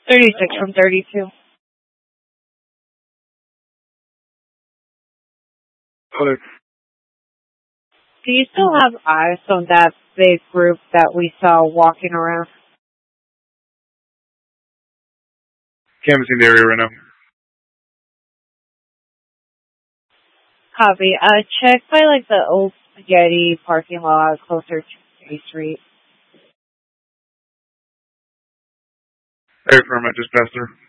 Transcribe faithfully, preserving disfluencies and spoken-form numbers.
thirty-six from thirty-two. Hello. Do you still have eyes on that big group that we saw walking around? Canvassing the area right now. Copy. Uh, check by like the old spaghetti parking lot closer to A Street. Area firm, I just passed through.